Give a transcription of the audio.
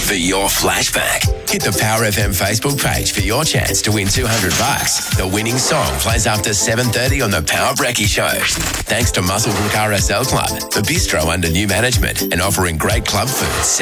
for your flashback. Hit the Power FM Facebook page for your chance to win $200. The winning song plays after 7:30 on the Power Brekkie Show. Thanks to Muscle Brook RSL Club, the bistro under new management and offering great club food